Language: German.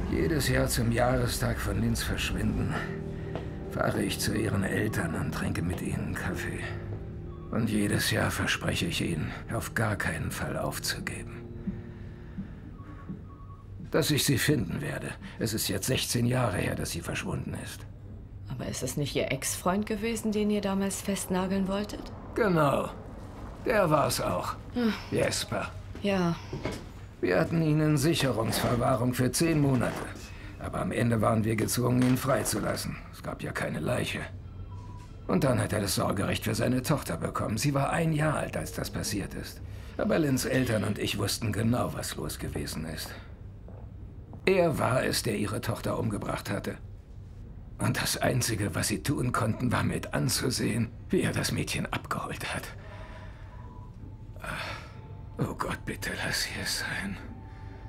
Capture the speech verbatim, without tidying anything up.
Jedes Jahr zum Jahrestag von Lynns Verschwinden fahre ich zu ihren Eltern und trinke mit ihnen Kaffee. Und jedes Jahr verspreche ich ihnen, auf gar keinen Fall aufzugeben. Dass ich sie finden werde. Es ist jetzt sechzehn Jahre her, dass sie verschwunden ist. Aber ist es nicht Ihr Ex-Freund gewesen, den ihr damals festnageln wolltet? Genau. Der war's auch. Hm. Jesper. Ja. Wir hatten ihn in Sicherungsverwahrung für zehn Monate. Aber am Ende waren wir gezwungen, ihn freizulassen. Es gab ja keine Leiche. Und dann hat er das Sorgerecht für seine Tochter bekommen. Sie war ein Jahr alt, als das passiert ist. Aber Lynns Eltern und ich wussten genau, was los gewesen ist. Er war es, der ihre Tochter umgebracht hatte. Und das Einzige, was sie tun konnten, war mit anzusehen, wie er das Mädchen abgeholt hat. Oh Gott, bitte lass sie es sein.